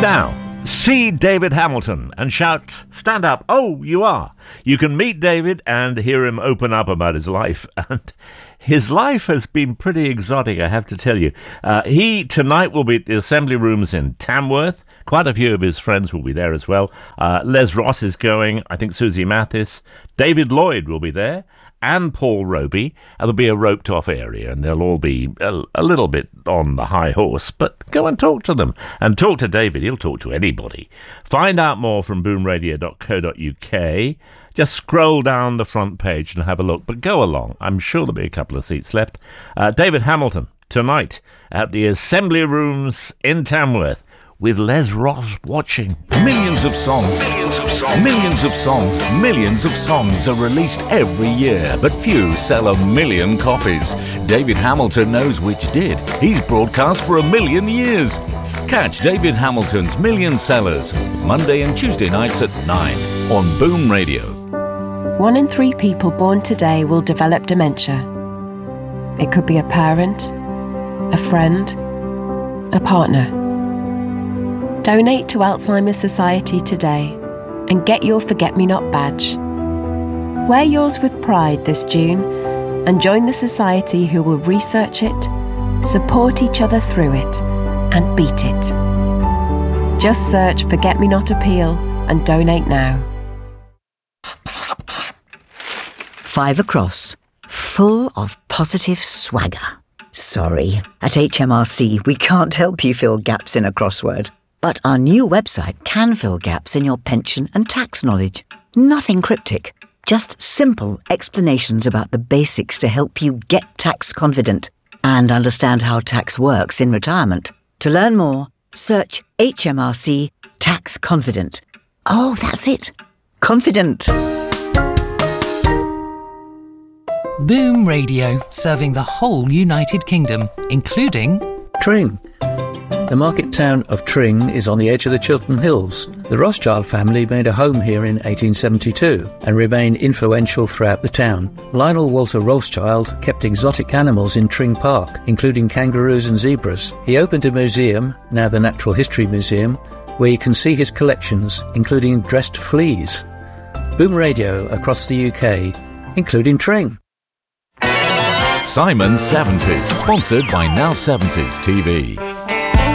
Now, see David Hamilton and shout, "Stand up." Oh, you are. You can meet David and hear him open up about his life. And his life has been pretty exotic, I have to tell you. He tonight will be at the Assembly Rooms in Tamworth. Quite a few of his friends will be there as well. Les Ross is going. I think Susie Mathis. David Lloyd will be there. And Paul Roby. There'll be a roped-off area, and they'll all be a little bit on the high horse, but go and talk to them. And talk to David. He'll talk to anybody. Find out more from boomradio.co.uk. Just scroll down the front page and have a look, but go along. I'm sure there'll be a couple of seats left. David Hamilton, tonight, at the Assembly Rooms in Tamworth, with Les Ross watching. Millions of songs are released every year, but few sell 1 million copies. David Hamilton knows which did. He's broadcast for 1 million years. Catch David Hamilton's Million Sellers, Monday and Tuesday nights at 9 on Boom Radio. 1 in 3 people born today will develop dementia. It could be a parent, a friend, a partner. Donate to Alzheimer's Society today and get your Forget-Me-Not badge. Wear yours with pride this June and join the society who will research it, support each other through it, and beat it. Just search Forget-Me-Not Appeal and donate now. 5 across, full of positive swagger. Sorry, at HMRC we can't help you fill gaps in a crossword. But our new website can fill gaps in your pension and tax knowledge. Nothing cryptic, just simple explanations about the basics to help you get tax confident and understand how tax works in retirement. To learn more, search HMRC Tax Confident. Oh, that's it. Confident. Boom Radio, serving the whole United Kingdom, including Tring. The market town of Tring is on the edge of the Chiltern Hills. The Rothschild family made a home here in 1872 and remain influential throughout the town. Lionel Walter Rothschild kept exotic animals in Tring Park, including kangaroos and zebras. He opened a museum, now the Natural History Museum, where you can see his collections, including dressed fleas. Boom Radio across the UK, including Tring. Simon's 70s, sponsored by Now 70s TV.